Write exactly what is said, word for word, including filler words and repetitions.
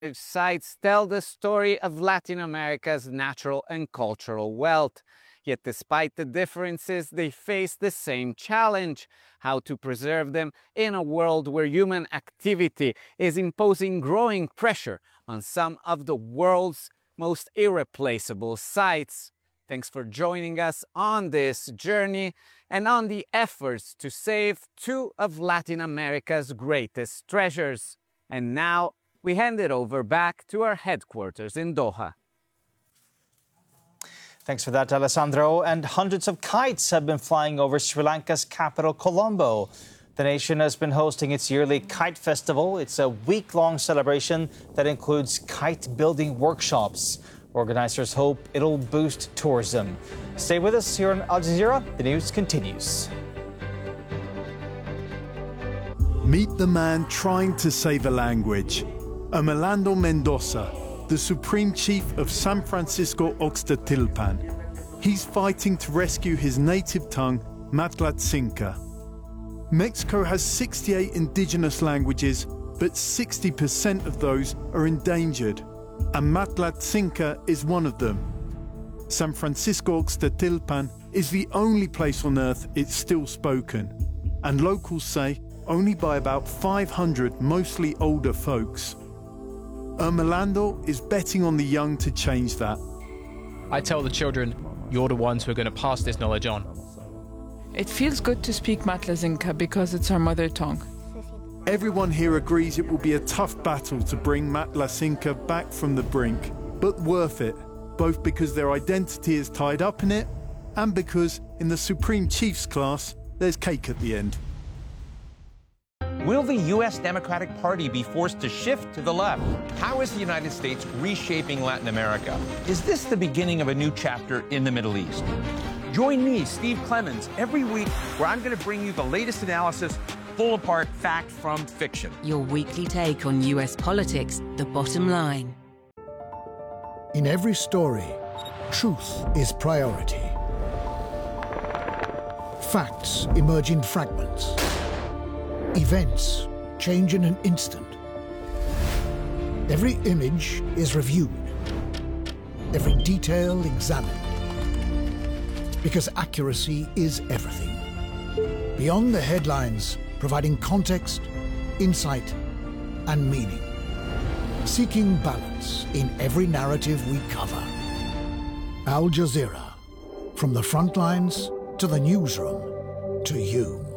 sites tell the story of Latin America's natural and cultural wealth. Yet despite the differences, they face the same challenge: how to preserve them in a world where human activity is imposing growing pressure on some of the world's most irreplaceable sites. Thanks for joining us on this journey and on the efforts to save two of Latin America's greatest treasures. And now we hand it over back to our headquarters in Doha. Thanks for that, Alessandro. And hundreds of kites have been flying over Sri Lanka's capital, Colombo. The nation has been hosting its yearly Kite Festival. It's a week-long celebration that includes kite-building workshops. Organizers hope it'll boost tourism. Stay with us here on Al Jazeera. The news continues. Meet the man trying to save a language. Orlando Mendoza, the Supreme Chief of San Francisco Oxtatilpan. He's fighting to rescue his native tongue, Matlatzinca. Mexico has sixty-eight indigenous languages, but sixty percent of those are endangered, and Matlatzinca is one of them. San Francisco Oxtatilpan is the only place on Earth it's still spoken, and locals say only by about five hundred mostly older folks. Orlando is betting on the young to change that. I tell the children, you're the ones who are going to pass this knowledge on. It feels good to speak Matlatzinca because it's our mother tongue. Everyone here agrees it will be a tough battle to bring Matlatzinca back from the brink, but worth it, both because their identity is tied up in it and because in the Supreme Chief's class, there's cake at the end. Will the U S Democratic Party be forced to shift to the left? How is the United States reshaping Latin America? Is this the beginning of a new chapter in the Middle East? Join me, Steve Clemons, every week where I'm going to bring you the latest analysis, pull apart fact from fiction. Your weekly take on U S politics, The Bottom Line. In every story, truth is priority. Facts emerge in fragments. Events change in an instant. Every image is reviewed. Every detail examined. Because accuracy is everything. Beyond the headlines, providing context, insight, and meaning. Seeking balance in every narrative we cover. Al Jazeera. From the front lines to the newsroom to you.